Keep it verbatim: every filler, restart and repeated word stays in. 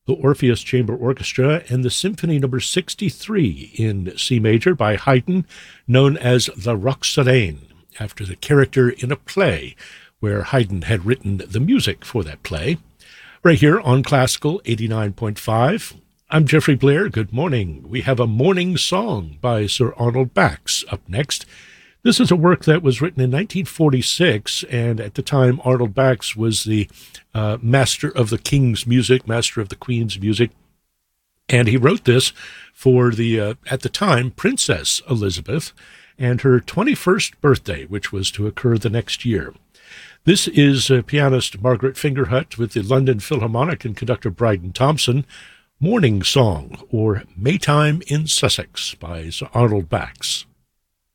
the Orpheus Chamber Orchestra, and the Symphony Number sixty-three in C major by Haydn, known as the Roxolane, after the character in a play where Haydn had written the music for that play. Right here on Classical eighty-nine point five. I'm Jeffrey Blair. Good morning. We have a morning song by Sir Arnold Bax up next. This is a work that was written in nineteen forty-six, and at the time, Arnold Bax was the uh, master of the king's music, master of the queen's music, and he wrote this for the, uh, at the time, Princess Elizabeth, and her twenty-first birthday, which was to occur the next year. This is uh, pianist Margaret Fingerhut with the London Philharmonic and conductor Bryden Thompson, Morning Song, or Maytime in Sussex by Sir Arnold Bax.